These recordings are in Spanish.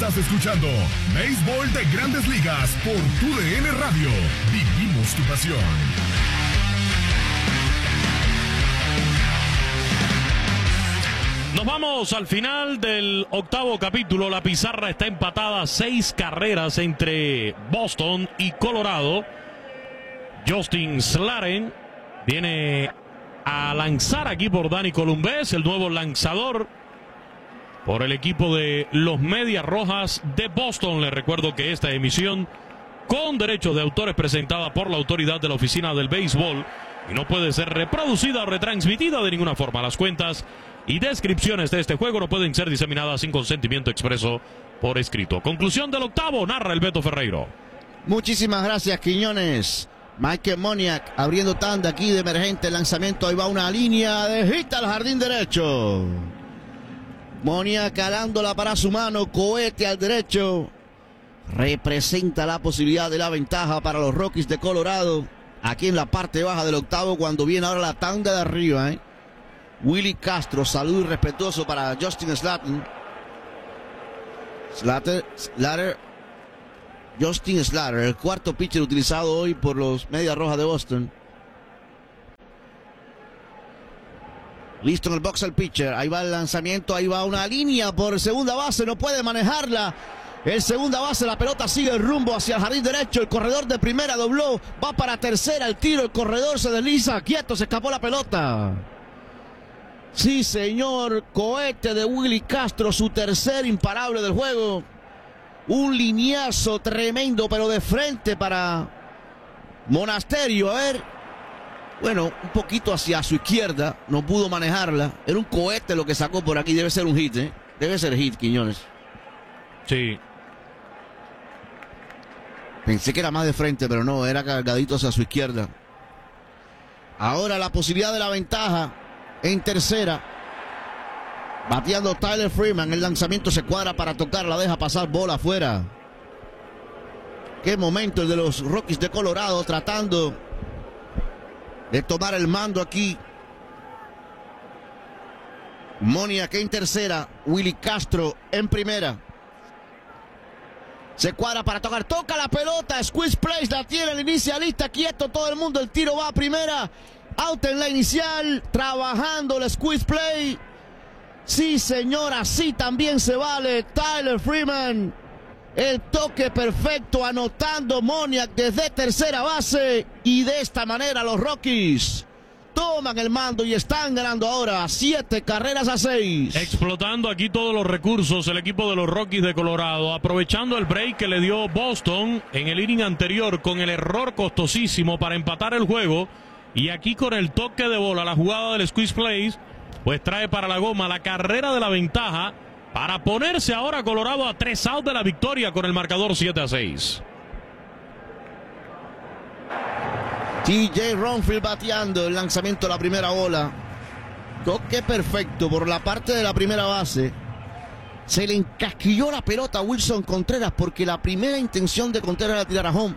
Estás escuchando Béisbol de Grandes Ligas por TUDN Radio. Vivimos tu pasión. Nos vamos al final del octavo capítulo. La pizarra está empatada, 6 carreras entre Boston y Colorado. Justin Slaten viene a lanzar aquí por Dani Columbés, el nuevo lanzador por el equipo de los Medias Rojas de Boston. Les recuerdo que esta emisión con derechos de autor es presentada por la autoridad de la Oficina del Béisbol y no puede ser reproducida o retransmitida de ninguna forma. Las cuentas y descripciones de este juego no pueden ser diseminadas sin consentimiento expreso por escrito. Conclusión del octavo, narra el Beto Ferreiro. Muchísimas gracias, Quiñones. Michael Moniak abriendo tanda aquí de emergente lanzamiento. Ahí va una línea de hit al jardín derecho. Moniak calándola para su mano, cohete al derecho. Representa la posibilidad de la ventaja para los Rockies de Colorado. Aquí en la parte baja del octavo, cuando viene ahora la tanda de arriba. Willie Castro, saludo respetuoso para Justin Slaten. Justin Slater, el cuarto pitcher utilizado hoy por los Medias Rojas de Boston. Listo en el box el pitcher. Ahí va el lanzamiento. Ahí va una línea por segunda base. No puede manejarla. El segunda base, la pelota sigue el rumbo hacia el jardín derecho. El corredor de primera dobló. Va para tercera el tiro. El corredor se desliza. Quieto, se escapó la pelota. Sí, señor. Cohete de Willie Castro. Su tercer imparable del juego. Un lineazo tremendo, pero de frente para Monasterio. A ver. Bueno, un poquito hacia su izquierda. No pudo manejarla. Era un cohete lo que sacó por aquí. Debe ser un hit, ¿eh? Debe ser hit, Quiñones. Sí. Pensé que era más de frente, pero no. Era cargadito hacia su izquierda. Ahora la posibilidad de la ventaja en tercera. Bateando Tyler Freeman. El lanzamiento se cuadra para tocar. La deja pasar bola afuera. Qué momento el de los Rockies de Colorado. Tratando de tomar el mando aquí. Moniak en tercera. Willie Castro en primera. Se cuadra para tocar. Toca la pelota. Squeeze Place la tiene el inicialista. Quieto todo el mundo. El tiro va a primera. Out en la inicial. Trabajando el Squeeze Play. Sí, señor. Así también se vale. Tyler Freeman. El toque perfecto, anotando Moniak desde tercera base. Y de esta manera los Rockies toman el mando y están ganando ahora 7 carreras a 6. Explotando aquí todos los recursos el equipo de los Rockies de Colorado. Aprovechando el break que le dio Boston en el inning anterior con el error costosísimo para empatar el juego. Y aquí con el toque de bola, la jugada del Squeeze Place, pues trae para la goma la carrera de la ventaja. Para ponerse ahora Colorado a 3 outs de la victoria con el marcador 7-6. TJ Ronfield bateando el lanzamiento de la primera bola. Toque perfecto por la parte de la primera base. Se le encasquilló la pelota a Wilson Contreras porque la primera intención de Contreras era tirar a home.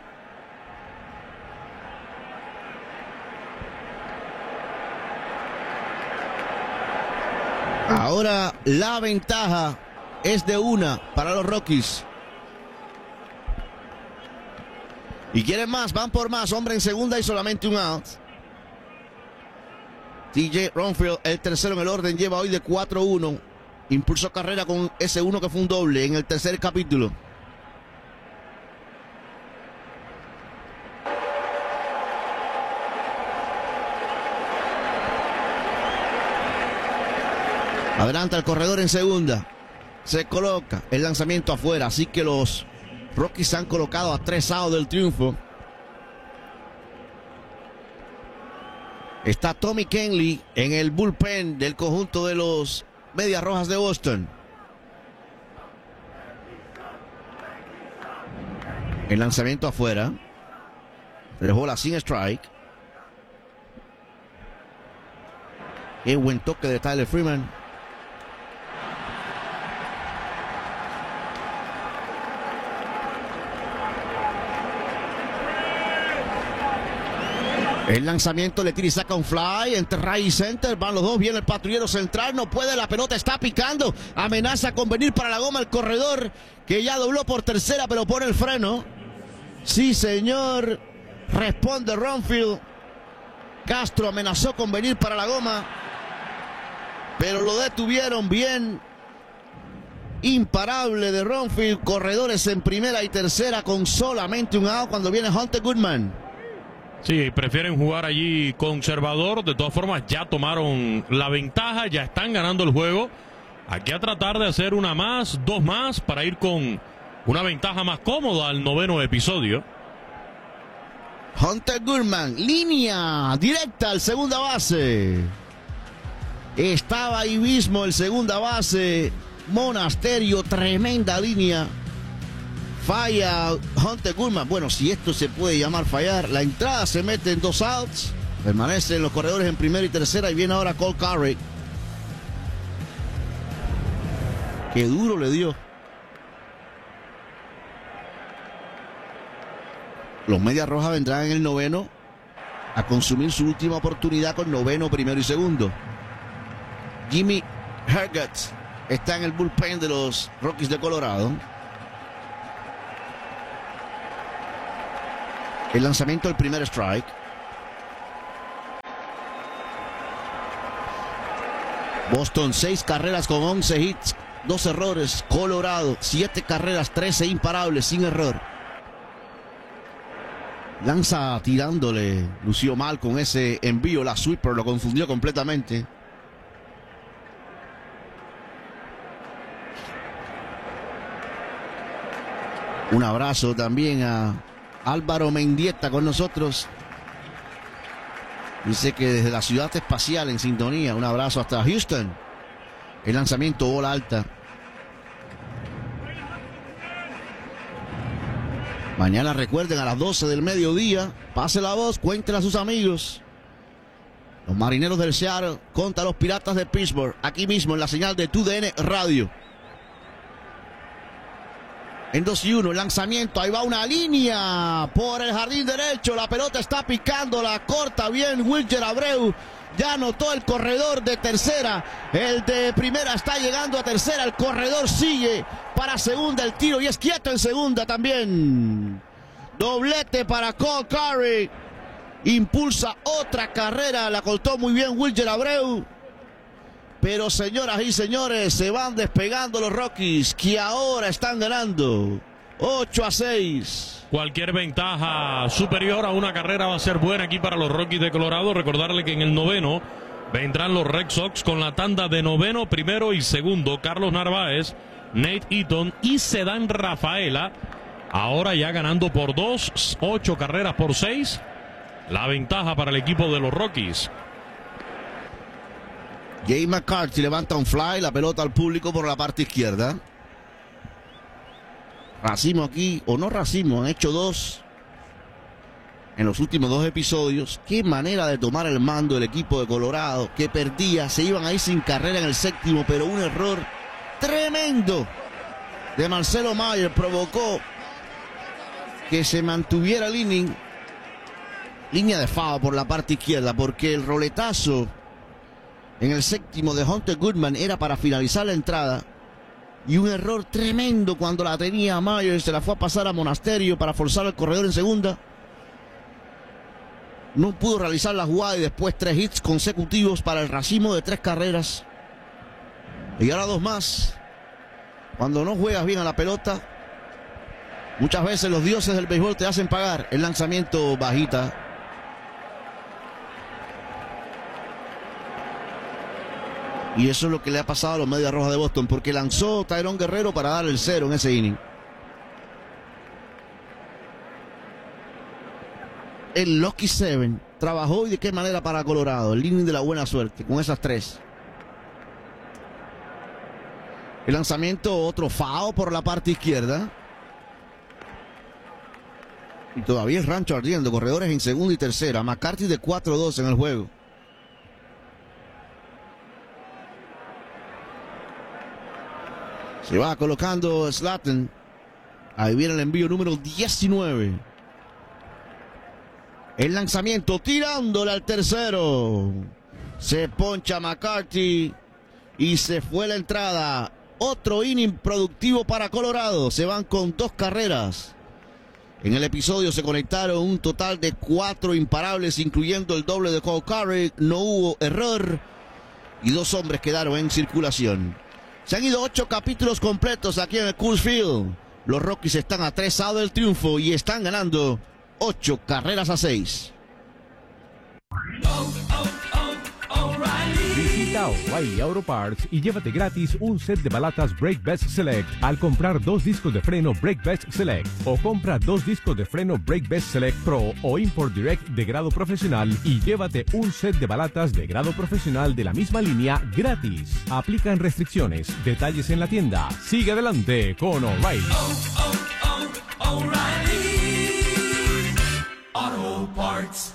Ahora la ventaja es de 1 para los Rockies. Y quieren más, van por más. Hombre en segunda y solamente un out. TJ Ronfield, el tercero en el orden, lleva hoy de 4-1. Impulsó carrera con ese 1 que fue un doble en el tercer capítulo. Adelanta el corredor en segunda. Se coloca el lanzamiento afuera. Así que los Rockies se han colocado a 3 outs del triunfo. Está Tommy Kenley en el bullpen del conjunto de los Medias Rojas de Boston. El lanzamiento afuera. Dejó la sin strike. Qué buen toque de Tyler Freeman. El lanzamiento le tira y saca un fly entre right y center. Van los dos. Viene el patrullero central. No puede. La pelota está picando. Amenaza con venir para la goma el corredor, que ya dobló por tercera, pero pone el freno. Sí, señor. Responde Ronfield. Castro amenazó con venir para la goma, pero lo detuvieron bien. Imparable de Ronfield. Corredores en primera y tercera con solamente un out cuando viene Hunter Goodman. Sí, prefieren jugar allí conservador. De todas formas, ya tomaron la ventaja, ya están ganando el juego. Aquí a tratar de hacer una más, dos más, para ir con una ventaja más cómoda al noveno episodio. Hunter Goodman, línea directa al segunda base. Estaba ahí mismo el segunda base, Monasterio, tremenda línea. Falla Hunter Goodman. Bueno, si esto se puede llamar fallar. La entrada se mete en 2 outs. Permanecen los corredores en primera y tercera. Y viene ahora Cole Carrick. Qué duro le dio. Los Medias Rojas vendrán en el noveno a consumir su última oportunidad con noveno, primero y segundo. Jimmy Hergetz está en el bullpen de los Rockies de Colorado. El lanzamiento del primer strike. Boston 6 carreras con 11 hits, 2 errores. Colorado 7 carreras, 13 imparables sin error. Lanza tirándole, lució mal con ese envío, la sweeper lo confundió completamente. Un abrazo también a Álvaro Mendieta con nosotros. Dice que desde la ciudad espacial en sintonía. Un abrazo hasta Houston. El lanzamiento, bola alta. Mañana recuerden a las 12 del mediodía. Pase la voz, cuéntenle a sus amigos. Los Marineros del Seattle contra los Piratas de Pittsburgh. Aquí mismo en la señal de TUDN Radio. En 2-1, el lanzamiento, ahí va una línea por el jardín derecho, la pelota está picando, la corta bien Wilyer Abreu, ya anotó el corredor de tercera, el de primera está llegando a tercera, el corredor sigue para segunda, el tiro y es quieto en segunda también. Doblete para Cole Carrick, impulsa otra carrera, la cortó muy bien Wilyer Abreu. Pero señoras y señores, se van despegando los Rockies, que ahora están ganando 8-6. Cualquier ventaja superior a una carrera va a ser buena aquí para los Rockies de Colorado. Recordarle que en el noveno vendrán los Red Sox con la tanda de noveno, primero y segundo. Carlos Narváez, Nate Eaton y Cedán Rafaela. Ahora ya ganando por 2, 8 carreras por 6. La ventaja para el equipo de los Rockies. Jay McCarthy levanta un fly, la pelota al público por la parte izquierda. Racimo aquí, o no racimo, han hecho 2 en los últimos 2 episodios. Qué manera de tomar el mando el equipo de Colorado, que perdía, se iban ahí sin carrera en el séptimo, pero un error tremendo de Marcelo Mayer provocó que se mantuviera el inning. Línea de foul por la parte izquierda, porque el roletazo en el séptimo de Hunter Goodman era para finalizar la entrada. Y un error tremendo cuando la tenía Myers. Se la fue a pasar a Monasterio para forzar al corredor en segunda. No pudo realizar la jugada y después 3 hits consecutivos para el racimo de 3 carreras. Y ahora 2 más. Cuando no juegas bien a la pelota, muchas veces los dioses del béisbol te hacen pagar. El lanzamiento bajita. Y eso es lo que le ha pasado a los Medias Rojas de Boston, porque lanzó Tyrone Guerrero para dar el 0 en ese inning. El Lucky 7 trabajó y de qué manera para Colorado. El inning de la buena suerte con esas 3. El lanzamiento, otro foul por la parte izquierda. Y todavía el rancho ardiendo. Corredores en segunda y tercera. McCarthy de 4-2 en el juego. Se va colocando Slatton. Ahí viene el envío número 19. El lanzamiento tirándole al tercero. Se poncha McCarthy y se fue la entrada. Otro inning productivo para Colorado. Se van con 2 carreras. En el episodio se conectaron un total de 4 imparables, incluyendo el doble de Cole Carrick. No hubo error y 2 hombres quedaron en circulación. Se han ido 8 capítulos completos aquí en el Coors Field. Los Rockies están a 3 outs del triunfo y están ganando 8 carreras a 6. Visita O'Reilly Auto Parts y llévate gratis un set de balatas Brake Best Select al comprar 2 discos de freno Brake Best Select, o compra 2 discos de freno Brake Best Select Pro o Import Direct de grado profesional y llévate un set de balatas de grado profesional de la misma línea gratis. Aplican restricciones. Detalles en la tienda. Sigue adelante con O'Reilly. O'Reilly Auto Parts.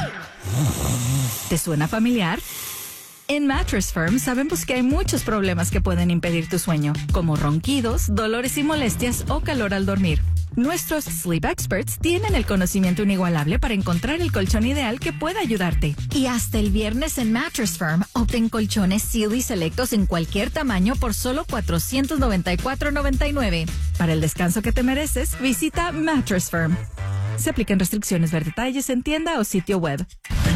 ¿Te suena familiar? En Mattress Firm sabemos que hay muchos problemas que pueden impedir tu sueño, como ronquidos, dolores y molestias o calor al dormir. Nuestros Sleep Experts tienen el conocimiento inigualable para encontrar el colchón ideal que pueda ayudarte. Y hasta el viernes en Mattress Firm, obtén colchones Sealy selectos en cualquier tamaño por solo $494.99. Para el descanso que te mereces, visita Mattress Firm. Se aplican restricciones. Ver detalles en tienda o sitio web.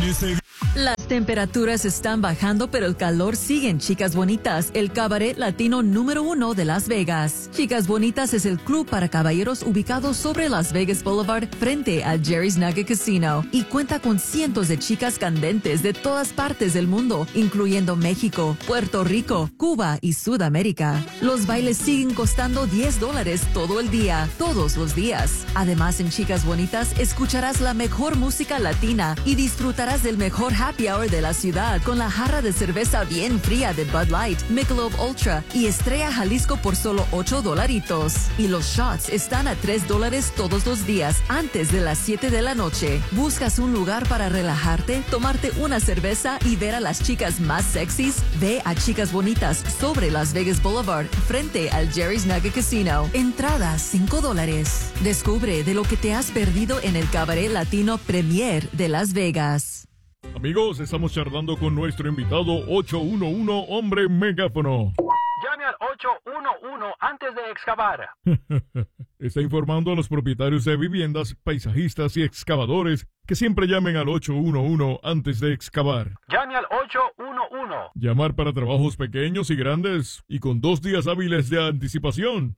Las temperaturas están bajando, pero el calor sigue en Chicas Bonitas, el cabaret latino número 1 de Las Vegas. Chicas Bonitas es el club para caballeros ubicado sobre Las Vegas Boulevard frente a Jerry's Nugget Casino y cuenta con cientos de chicas candentes de todas partes del mundo, incluyendo México, Puerto Rico, Cuba y Sudamérica. Los bailes siguen costando $10 todo el día, todos los días. Además, en Chicas Bonitas escucharás la mejor música latina y disfrutarás del mejor happy hour de la ciudad con la jarra de cerveza bien fría de Bud Light, Michelob Ultra y Estrella Jalisco por solo $8. Y los shots están a $3 todos los días antes de las 7 de la noche. ¿Buscas un lugar para relajarte, tomarte una cerveza y ver a las chicas más sexys? Ve a Chicas Bonitas sobre Las Vegas Boulevard frente al Jerry's Nugget Casino. Entrada $5. Descubre de lo que te has perdido en el cabaret latino Premier de Las Vegas. Amigos, estamos charlando con nuestro invitado 811 Hombre Megáfono. Llame al 811 antes de excavar. Está informando a los propietarios de viviendas, paisajistas y excavadores que siempre llamen al 811 antes de excavar. Llame al 811. Llamar para trabajos pequeños y grandes y con 2 días hábiles de anticipación.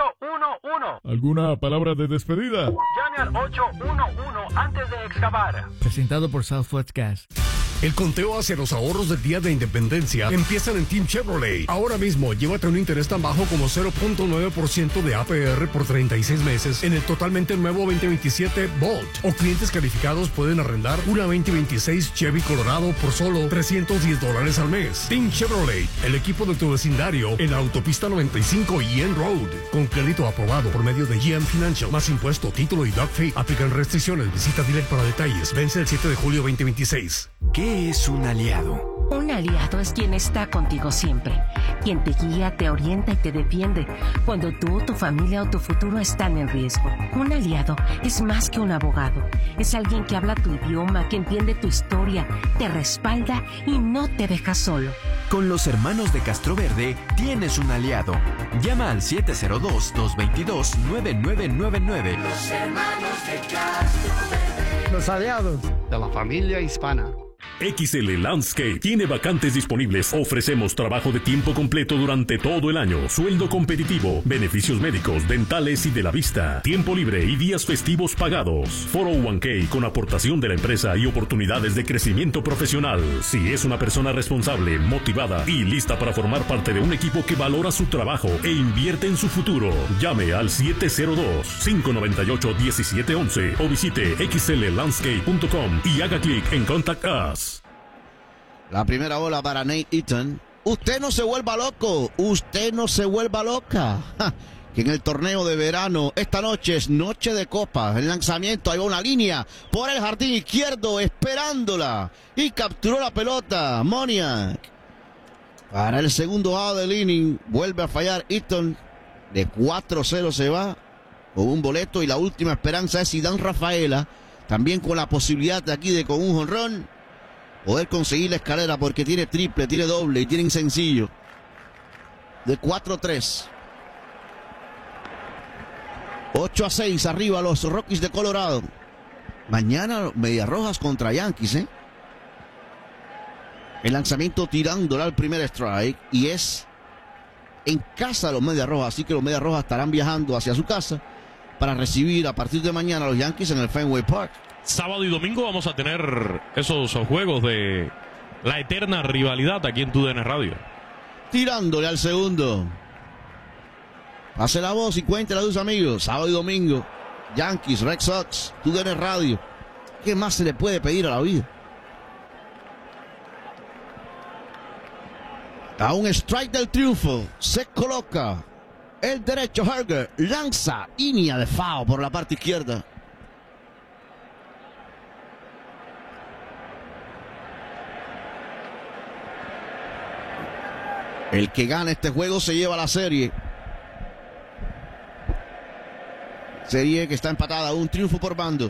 811. ¿Alguna palabra de despedida? Llame al 811 antes de excavar. Presentado por Southwest Gas. El conteo hacia los ahorros del Día de Independencia empiezan en Team Chevrolet. Ahora mismo, llévate un interés tan bajo como 0.9% de APR por 36 meses en el totalmente nuevo 2027 Bolt. O clientes calificados pueden arrendar una 2026 Chevy Colorado por solo $310 al mes. Team Chevrolet, el equipo de tu vecindario en la autopista 95 y en Road. Con crédito aprobado por medio de GM Financial, más impuesto, título y doc fee. Aplican restricciones. Visita dealer para detalles. Vence el 7 de julio 2026. ¿Qué es un aliado? Un aliado es quien está contigo siempre, quien te guía, te orienta y te defiende cuando tú, tu familia o tu futuro están en riesgo. Un aliado es más que un abogado, es alguien que habla tu idioma, que entiende tu historia, te respalda y no te deja solo. Con los hermanos de Castroverde tienes un aliado. Llama al 702-222-9999. Los hermanos de Castroverde. Los aliados de la familia hispana. XL Landscape tiene vacantes disponibles. Ofrecemos trabajo de tiempo completo durante todo el año, sueldo competitivo, beneficios médicos, dentales y de la vista, tiempo libre y días festivos pagados, 401k con aportación de la empresa y oportunidades de crecimiento profesional. Si es una persona responsable, motivada y lista para formar parte de un equipo que valora su trabajo e invierte en su futuro, llame al 702-598-1711 o visite xllandscape.com y haga clic en Contact Us. La primera bola para Nate Eaton. Usted no se vuelva loco, usted no se vuelva loca. Que en el torneo de verano, esta noche es noche de copa. El lanzamiento, ahí va una línea por el jardín izquierdo, esperándola. Y capturó la pelota, Moniak. Para el segundo out del inning, vuelve a fallar Eaton. De 4-0 se va con un boleto y la última esperanza es Zidane Rafaela También con la posibilidad de aquí de con un jonrón poder conseguir la escalera, porque tiene triple, tiene doble y tienen sencillo. De 4-3. 8-6 arriba los Rockies de Colorado. Mañana Medias Rojas contra Yankees, ¿eh? El lanzamiento tirándole al primer strike y es en casa de los Medias Rojas, así que los Medias Rojas estarán viajando hacia su casa para recibir a partir de mañana a los Yankees en el Fenway Park. Sábado y domingo vamos a tener esos juegos de la eterna rivalidad aquí en TUDN Radio. Tirándole al segundo. Pase la voz y cuéntela a tus amigos. Sábado y domingo, Yankees, Red Sox, TUDN Radio. ¿Qué más se le puede pedir a la vida? A un strike del triunfo, se coloca el derecho Harger, lanza línea de foul por la parte izquierda. El que gane este juego se lleva la serie. Serie que está empatada, un triunfo por bando.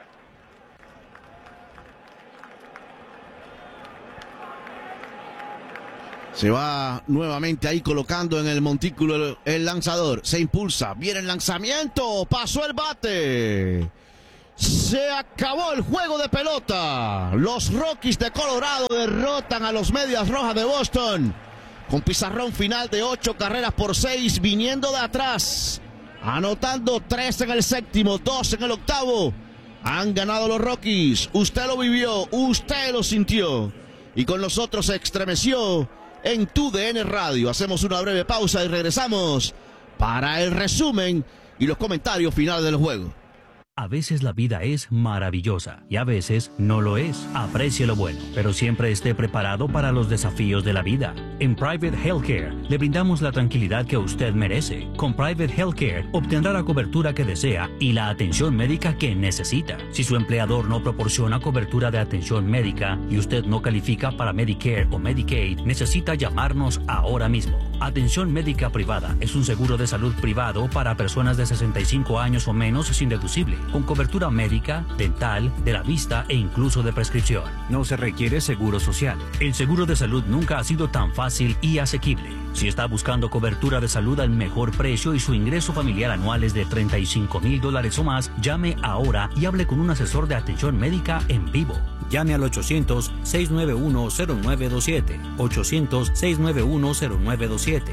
Se va nuevamente ahí colocando en el montículo el lanzador. Se impulsa, viene el lanzamiento, pasó el bate. Se acabó el juego de pelota. Los Rockies de Colorado derrotan a los Medias Rojas de Boston con pizarrón final de 8-6, viniendo de atrás, anotando 3 en el séptimo, 2 en el octavo. Han ganado los Rockies. Usted lo vivió, usted lo sintió y con nosotros se estremeció en TUDN Radio. Hacemos una breve pausa y regresamos para el resumen y los comentarios finales del juego. A veces la vida es maravillosa y a veces no lo es. Aprecie lo bueno, pero siempre esté preparado para los desafíos de la vida. En Private Healthcare le brindamos la tranquilidad que usted merece. Con Private Healthcare obtendrá la cobertura que desea y la atención médica que necesita. Si su empleador no proporciona cobertura de atención médica y usted no califica para Medicare o Medicaid, necesita llamarnos ahora mismo. Atención médica privada es un seguro de salud privado para personas de 65 años o menos sin deducible, con cobertura médica, dental, de la vista e incluso de prescripción. No se requiere seguro social. El seguro de salud nunca ha sido tan fácil y asequible. Si está buscando cobertura de salud al mejor precio y su ingreso familiar anual es de $35,000 o más, llame ahora y hable con un asesor de atención médica en vivo. Llame al 800-691-0927, 800-691-0927,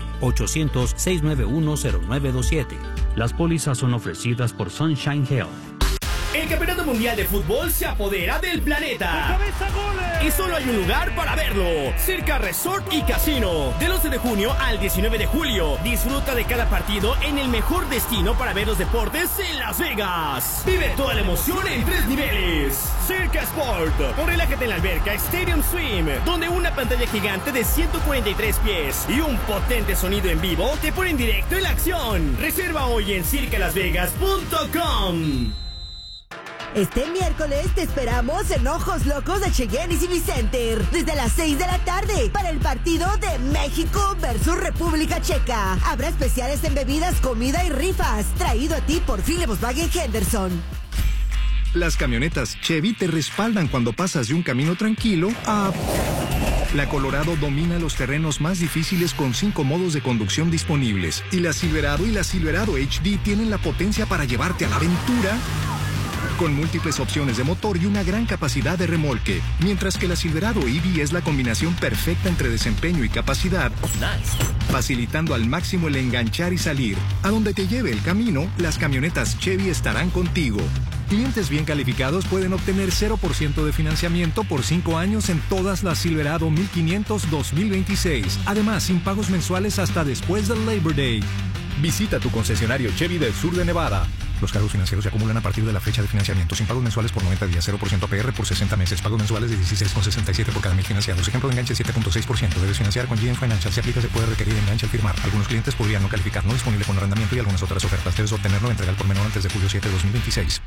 800-691-0927. Las pólizas son ofrecidas por Sunshine Health. El Campeonato Mundial de Fútbol se apodera del planeta. Y solo hay un lugar para verlo. Circa Resort y Casino. Del 11 de junio al 19 de julio. Disfruta de cada partido en el mejor destino para ver los deportes en Las Vegas. Vive toda la emoción en 3 niveles. Circa Sport. O relájate en la alberca Stadium Swim, donde una pantalla gigante de 143 pies y un potente sonido en vivo te ponen directo en la acción. Reserva hoy en circalasvegas.com. Este miércoles te esperamos en Ojos Locos de Cheyenne y Civic Center desde las 6 de la tarde para el partido de México versus República Checa. Habrá especiales en bebidas, comida y rifas. Traído a ti por Philip Volkswagen Henderson. Las camionetas Chevy te respaldan cuando pasas de un camino tranquilo a... La Colorado domina los terrenos más difíciles con 5 modos de conducción disponibles. Y la Silverado y la Silverado HD tienen la potencia para llevarte a la aventura con múltiples opciones de motor y una gran capacidad de remolque. Mientras que la Silverado EV es la combinación perfecta entre desempeño y capacidad, facilitando al máximo el enganchar y salir. A donde te lleve el camino, las camionetas Chevy estarán contigo. Clientes bien calificados pueden obtener 0% de financiamiento por 5 años en todas las Silverado 1500 2026. Además, sin pagos mensuales hasta después del Labor Day. Visita tu concesionario Chevy del sur de Nevada. Los cargos financieros se acumulan a partir de la fecha de financiamiento, sin pagos mensuales por 90 días, 0% APR por 60 meses, pagos mensuales de 16,67 por cada 1000 financiados. Ejemplo de enganche 7,6%. Debes financiar con GM Financial. Si aplica, se puede requerir enganche al firmar. Algunos clientes podrían no calificar, no disponible con arrendamiento y algunas otras ofertas. Debes obtenerlo de entrega al por menor antes de julio 7 de 2026.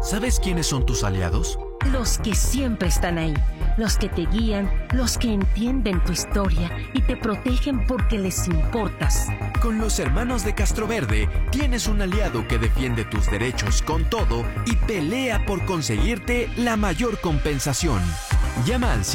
¿Sabes quiénes son tus aliados? Los que siempre están ahí, los que te guían, los que entienden tu historia y te protegen porque les importas. Con los hermanos de Castroverde tienes un aliado que defiende tus derechos con todo y pelea por conseguirte la mayor compensación. Llama al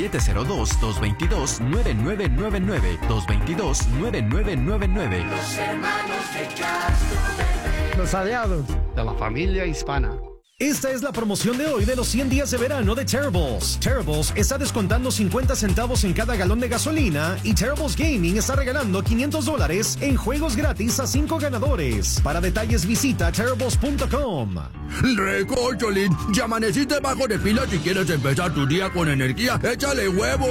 702-222-9999, 222-9999. Los hermanos de Castroverde. Los aliados de la familia hispana. Esta es la promoción de hoy de los 100 días de verano de Terribles. Terribles está descontando 50 centavos en cada galón de gasolina y Terribles Gaming está regalando $500 en juegos gratis a 5 ganadores. Para detalles visita terribles.com. Recocholín, ya amaneciste bajo de pila. Si quieres empezar tu día con energía, échale huevo.